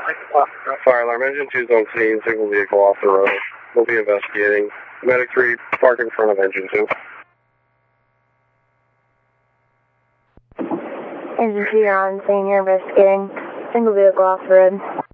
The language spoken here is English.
Fire alarm. Engine 2's on scene. Single vehicle off the road. We'll be investigating. Medic 3, park in front of Engine 2. Engine 2, you're on scene. You're investigating. Single vehicle off the road.